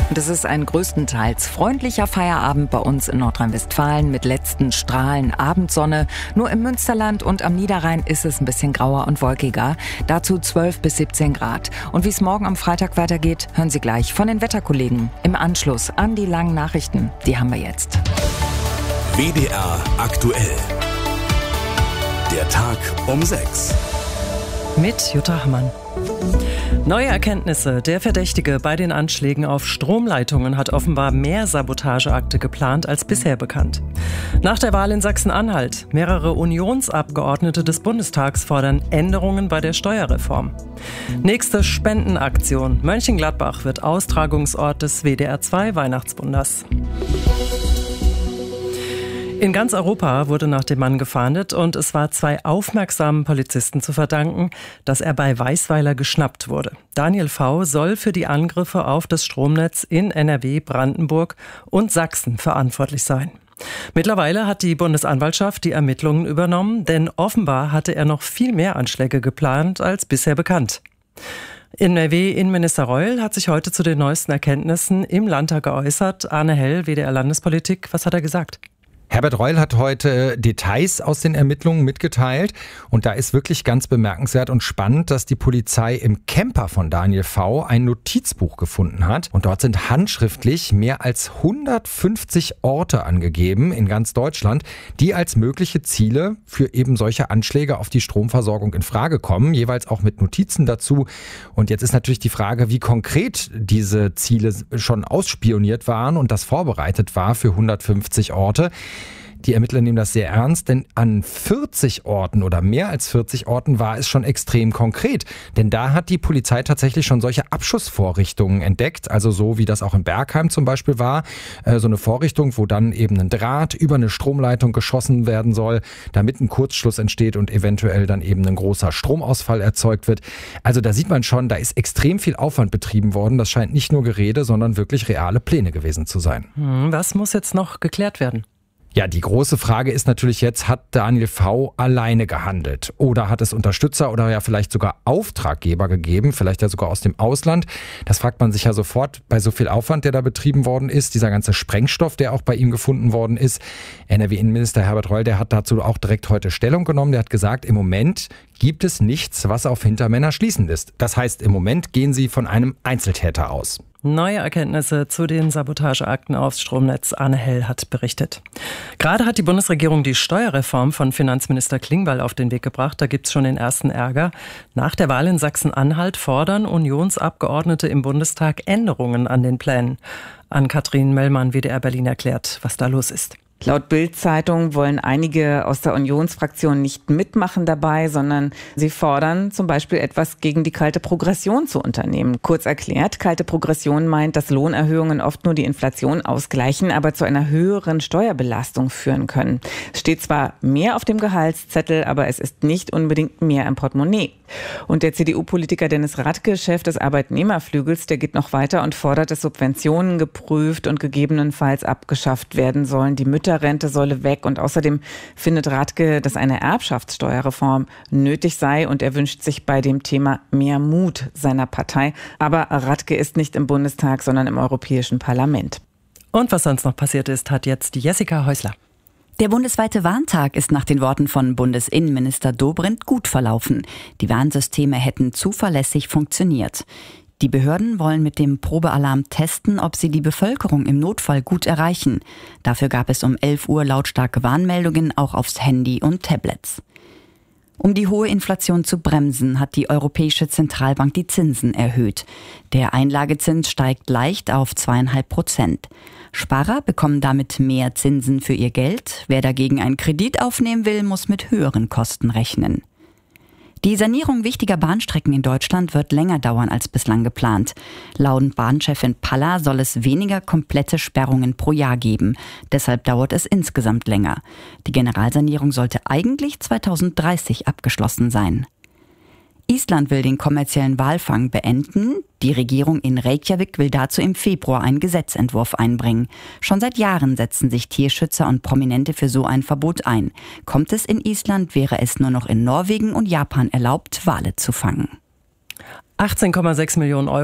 Und es ist ein größtenteils freundlicher Feierabend bei uns in Nordrhein-Westfalen mit letzten Strahlen Abendsonne. Nur im Münsterland und am Niederrhein ist es ein bisschen grauer und wolkiger. Dazu 12 bis 17 Grad. Und wie es morgen am Freitag weitergeht, hören Sie gleich von den Wetterkollegen. Im Anschluss an die langen Nachrichten. Die haben wir jetzt. WDR aktuell. Der Tag um 6. Mit Jutta Hammann. Neue Erkenntnisse. Der Verdächtige bei den Anschlägen auf Stromleitungen hat offenbar mehr Sabotageakte geplant als bisher bekannt. Nach der Wahl in Sachsen-Anhalt. Mehrere Unionsabgeordnete des Bundestags fordern Änderungen bei der Steuerreform. Nächste Spendenaktion. Mönchengladbach wird Austragungsort des WDR2 Weihnachtswunders. In ganz Europa wurde nach dem Mann gefahndet und es war 2 aufmerksamen Polizisten zu verdanken, dass er bei Weisweiler geschnappt wurde. Daniel V. soll für die Angriffe auf das Stromnetz in NRW, Brandenburg und Sachsen verantwortlich sein. Mittlerweile hat die Bundesanwaltschaft die Ermittlungen übernommen, denn offenbar hatte er noch viel mehr Anschläge geplant als bisher bekannt. NRW-Innenminister Reul hat sich heute zu den neuesten Erkenntnissen im Landtag geäußert. Arne Hell, WDR-Landespolitik, was hat er gesagt? Herbert Reul hat heute Details aus den Ermittlungen mitgeteilt und da ist wirklich ganz bemerkenswert und spannend, dass die Polizei im Camper von Daniel V. ein Notizbuch gefunden hat und dort sind handschriftlich mehr als 150 Orte angegeben in ganz Deutschland, die als mögliche Ziele für eben solche Anschläge auf die Stromversorgung in Frage kommen, jeweils auch mit Notizen dazu. Und jetzt ist natürlich die Frage, wie konkret diese Ziele schon ausspioniert waren und das vorbereitet war für 150 Orte. Die Ermittler nehmen das sehr ernst, denn an 40 Orten oder mehr als 40 Orten war es schon extrem konkret. Denn da hat die Polizei tatsächlich schon solche Abschussvorrichtungen entdeckt, also so wie das auch in Bergheim zum Beispiel war. So eine Vorrichtung, wo dann eben ein Draht über eine Stromleitung geschossen werden soll, damit ein Kurzschluss entsteht und eventuell dann eben ein großer Stromausfall erzeugt wird. Also da sieht man schon, da ist extrem viel Aufwand betrieben worden. Das scheint nicht nur Gerede, sondern wirklich reale Pläne gewesen zu sein. Was muss jetzt noch geklärt werden? Ja, die große Frage ist natürlich jetzt, hat Daniel V. alleine gehandelt? Oder hat es Unterstützer oder ja vielleicht sogar Auftraggeber gegeben, vielleicht ja sogar aus dem Ausland? Das fragt man sich ja sofort bei so viel Aufwand, der da betrieben worden ist. Dieser ganze Sprengstoff, der auch bei ihm gefunden worden ist. NRW-Innenminister Herbert Reul, der hat dazu auch direkt heute Stellung genommen. Der hat gesagt, im Moment gibt es nichts, was auf Hintermänner schließend ist. Das heißt, im Moment gehen sie von einem Einzeltäter aus. Neue Erkenntnisse zu den Sabotageakten aufs Stromnetz. Arne Hell hat berichtet. Gerade hat die Bundesregierung die Steuerreform von Finanzminister Klingbeil auf den Weg gebracht. Da gibt es schon den ersten Ärger. Nach der Wahl in Sachsen-Anhalt fordern Unionsabgeordnete im Bundestag Änderungen an den Plänen. Ann-Kathrin Mellmann, WDR Berlin, erklärt, was da los ist. Laut Bild-Zeitung wollen einige aus der Unionsfraktion nicht mitmachen dabei, sondern sie fordern zum Beispiel etwas gegen die kalte Progression zu unternehmen. Kurz erklärt, kalte Progression meint, dass Lohnerhöhungen oft nur die Inflation ausgleichen, aber zu einer höheren Steuerbelastung führen können. Es steht zwar mehr auf dem Gehaltszettel, aber es ist nicht unbedingt mehr im Portemonnaie. Und der CDU-Politiker Dennis Radke, Chef des Arbeitnehmerflügels, der geht noch weiter und fordert, dass Subventionen geprüft und gegebenenfalls abgeschafft werden sollen. Die Mütterrente solle weg und außerdem findet Radke, dass eine Erbschaftssteuerreform nötig sei und er wünscht sich bei dem Thema mehr Mut seiner Partei. Aber Radke ist nicht im Bundestag, sondern im Europäischen Parlament. Und was sonst noch passiert ist, hat jetzt Jessica Häusler. Der bundesweite Warntag ist nach den Worten von Bundesinnenminister Dobrindt gut verlaufen. Die Warnsysteme hätten zuverlässig funktioniert. Die Behörden wollen mit dem Probealarm testen, ob sie die Bevölkerung im Notfall gut erreichen. Dafür gab es um 11 Uhr lautstarke Warnmeldungen auch aufs Handy und Tablets. Um die hohe Inflation zu bremsen, hat die Europäische Zentralbank die Zinsen erhöht. Der Einlagezins steigt leicht auf 2,5%. Sparer bekommen damit mehr Zinsen für ihr Geld. Wer dagegen einen Kredit aufnehmen will, muss mit höheren Kosten rechnen. Die Sanierung wichtiger Bahnstrecken in Deutschland wird länger dauern als bislang geplant. Laut Bahnchefin Palla soll es weniger komplette Sperrungen pro Jahr geben. Deshalb dauert es insgesamt länger. Die Generalsanierung sollte eigentlich 2030 abgeschlossen sein. Island will den kommerziellen Walfang beenden. Die Regierung in Reykjavik will dazu im Februar einen Gesetzentwurf einbringen. Schon seit Jahren setzen sich Tierschützer und Prominente für so ein Verbot ein. Kommt es in Island, wäre es nur noch in Norwegen und Japan erlaubt, Wale zu fangen. 18,6 Millionen Euro